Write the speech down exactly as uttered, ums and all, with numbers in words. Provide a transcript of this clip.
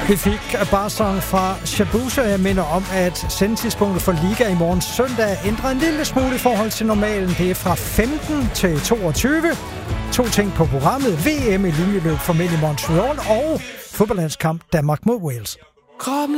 Vi fik Barsong fra Shabusa. Jeg minder om, at sendtidspunktet for Liga i morgen søndag ændrer en lille smule i forhold til normalen. Det er fra femten til toogtyve. To ting på programmet. V M i linjeløb for mænd i Montreal og fodboldlandskamp Danmark mod Wales.